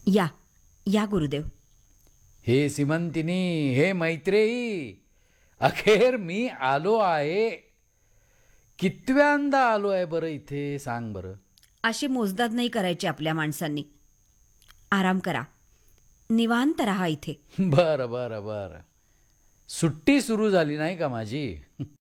या या गुरुदेव. हे सिमंतिनी, हे मैत्रेयी, अखेर मी आलो आहे. कितव्यांदा आलो आहे बरं इथे, सांग बरं. अशी मोजदाद नाही करायची आपल्या माणसांनी. आराम करा, निवांत राहा इथे. बरं बरं बरं. सुट्टी सुरू झाली नाही का माझी?